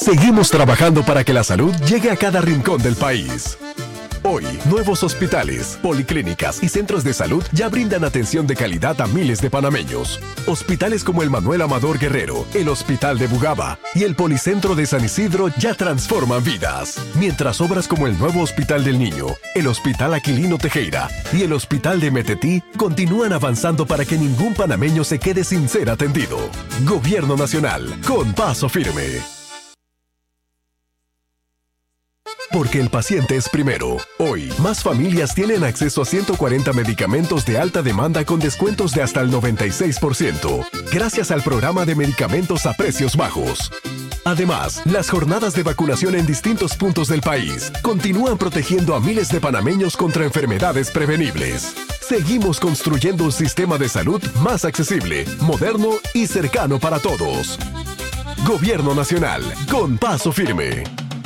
Seguimos trabajando para que la salud llegue a cada rincón del país. Hoy, nuevos hospitales, policlínicas y centros de salud ya brindan atención de calidad a miles de panameños. Hospitales como el Manuel Amador Guerrero, el Hospital de Bugaba y el Policentro de San Isidro ya transforman vidas. Mientras obras como el nuevo Hospital del Niño, el Hospital Aquilino Tejera y el Hospital de Metetí continúan avanzando para que ningún panameño se quede sin ser atendido. Gobierno Nacional, con paso firme. Porque el paciente es primero. Hoy, más familias tienen acceso a 140 medicamentos de alta demanda con descuentos de hasta el 96%, gracias al programa de medicamentos a precios bajos. Además, las jornadas de vacunación en distintos puntos del país continúan protegiendo a miles de panameños contra enfermedades prevenibles. Seguimos construyendo un sistema de salud más accesible, moderno y cercano para todos. Gobierno Nacional, con paso firme.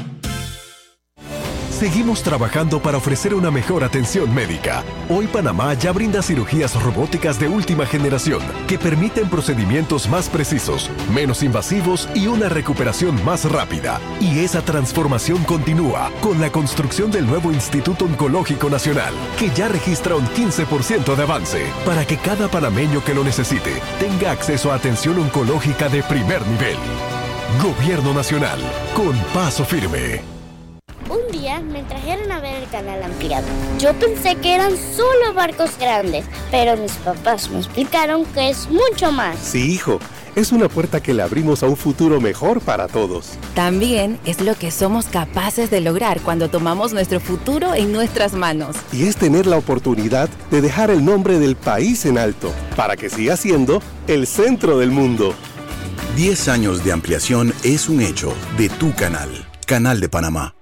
Seguimos trabajando para ofrecer una mejor atención médica. Hoy Panamá ya brinda cirugías robóticas de última generación que permiten procedimientos más precisos, menos invasivos y una recuperación más rápida. Y esa transformación continúa con la construcción del nuevo Instituto Oncológico Nacional, que ya registra un 15% de avance para que cada panameño que lo necesite tenga acceso a atención oncológica de primer nivel. Gobierno Nacional, con paso firme. Un día me trajeron a ver el canal ampliado. Yo pensé que eran solo barcos grandes, pero mis papás me explicaron que es mucho más. Sí, hijo, es una puerta que le abrimos a un futuro mejor para todos. También es lo que somos capaces de lograr cuando tomamos nuestro futuro en nuestras manos. Y es tener la oportunidad de dejar el nombre del país en alto, para que siga siendo el centro del mundo. 10 años de ampliación es un hecho de tu canal, Canal de Panamá.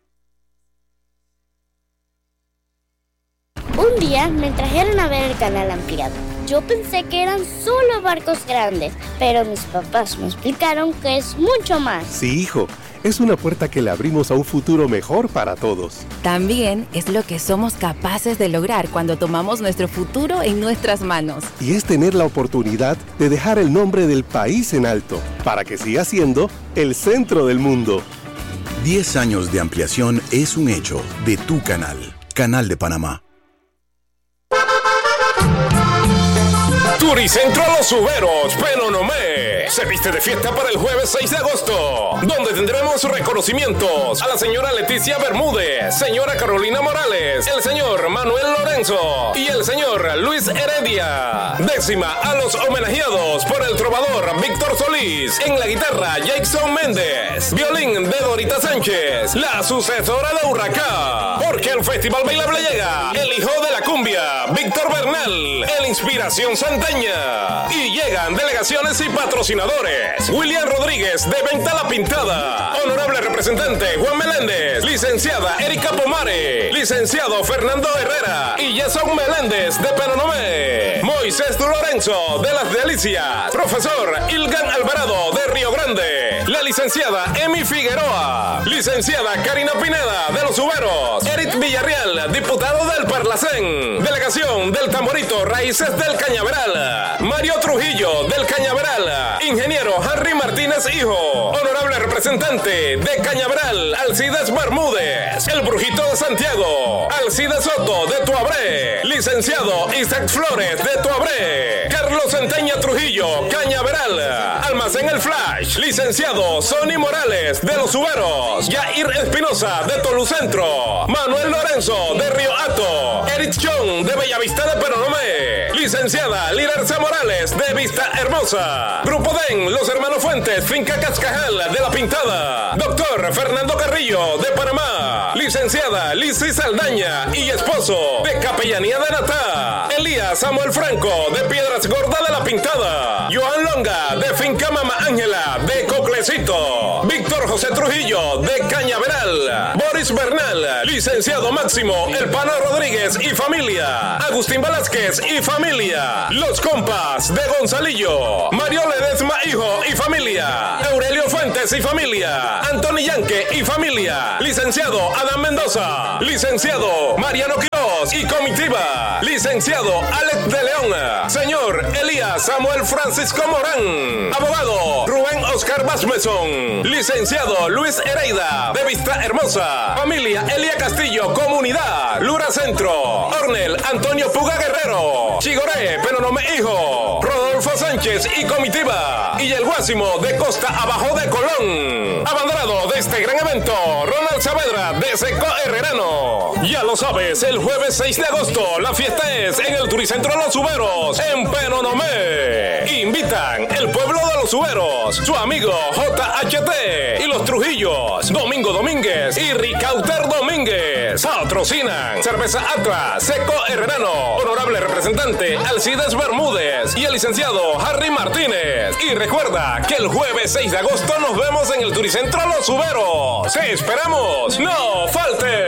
Un día me trajeron a ver el canal ampliado. Yo pensé que eran solo barcos grandes, pero mis papás me explicaron que es mucho más. Sí, hijo, es una puerta que le abrimos a un futuro mejor para todos. También es lo que somos capaces de lograr cuando tomamos nuestro futuro en nuestras manos. Y es tener la oportunidad de dejar el nombre del país en alto, para que siga siendo el centro del mundo. 10 años de ampliación es un hecho de tu canal, Canal de Panamá. Turicentro a los Suberos, Penonomé, se viste de fiesta para el jueves 6 de agosto, donde tendremos reconocimientos a la señora Leticia Bermúdez, señora Carolina Morales, el señor Manuel Lorenzo y el señor Luis Heredia. 10ª a los homenajeados por el trovador Víctor Solís, en la guitarra Jackson Méndez, violín de Dorita Sánchez, la sucesora de Urracá, porque el Festival Bailable llega el hijo de la cumbia, Víctor Bernal, el Inspiración Santeña. Y llegan delegaciones y patrocinadores: William Rodríguez de Venta La Pintada, honorable representante Juan Meléndez, licenciada Erika Pomare, licenciado Fernando Herrera y Jason Meléndez de Penonomé, Moisés Lorenzo de Las Delicias, profesor Ilgan Alvarado de Río Grande, la licenciada Emi Figueroa, licenciada Karina Pineda de Los Suberos, Eric Villarreal, diputado del Parlacén, delegación del Tamborito Raíces del Cañaveral, Mario Trujillo del Cañaveral, ingeniero Henry Martínez Hijo, honorable representante de Cañaveral Alcides Bermúdez, el Brujito de Santiago, Alcides Soto de Tuabré, licenciado Isaac Flores de Tuabré, Carlos Centeña Trujillo, Cañaveral, Almacén El Flash, licenciado Sonny Morales de Los Suberos, Yair Espinosa de Tolucentro, Manuel Lorenzo de Río Hato, Eric John de Bellavista de Penonomé, licenciada Lirarza Morales de Vista Hermosa, Grupo DEN, Los Hermanos Fuentes, Finca Cascajal de La Pintada, doctor Fernando Carrillo de Panamá, licenciada Lizzy Saldaña y esposo de Capellanía de Natá, Elías Samuel Franco de Piedras Gordas de La Pintada, Joan Longa de Finca Mama Ángela de Coclecito, Víctor José Trujillo de Cañaveral, Boris Bernal, licenciado Máximo El Pana Rodríguez y familia, Agustín Velázquez y familia, Los Compas de Gonzalillo, Mario Ledesma Hijo y familia, Aurelio Fuentes y familia, Anthony Yanque y familia, licenciado Adán Mendoza, licenciado Mariano Quiroz Santos y comitiva. Licenciado Alex de León. Señor Elías Samuel Francisco Morán. Abogado Rubén Oscar Basmeson. Licenciado Luis Hereida, de Vista Hermosa. Familia Elia Castillo, Comunidad Lura Centro. Ornel Antonio Puga Guerrero. Chigoré Penonome Hijo. Rodolfo Sánchez y comitiva. Y el Guásimo de Costa Abajo de Colón. Abanderado de este gran evento, Ronald Saavedra de Seco Herrerano. Ya lo sabes, el jueves 6 de agosto la fiesta es en el Turicentro Los Uberos, en Penonomé. Invitan el pueblo de Los Uberos, su amigo JHT y los Trujillos, Domingo Domínguez y Ricauter Domínguez. Patrocinan Cerveza Atlas, Seco Herrerano, honorable representante Alcides Bermúdez y el licenciado Harry Martínez. Y recuerda que el jueves 6 de agosto nos vemos en el Turicentro Los Uberos. ¡Sí, esperamos! ¡No falte!